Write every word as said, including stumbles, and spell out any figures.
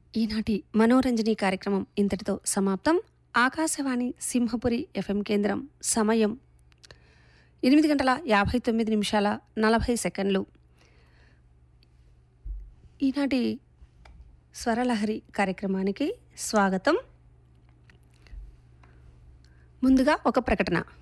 ఈనాటి మనోరంజని కార్యక్రమం ఇంతటితో సమాప్తం. ఆకాశవాణి సింహపురి ఎఫ్ఎం కేంద్రం సమయం ఎనిమిది గంటల యాభై తొమ్మిది నిమిషాల నలభై సెకండ్లు. ఈనాటి స్వరలహరి కార్యక్రమానికి స్వాగతం. ముందుగా ఒక ప్రకటన.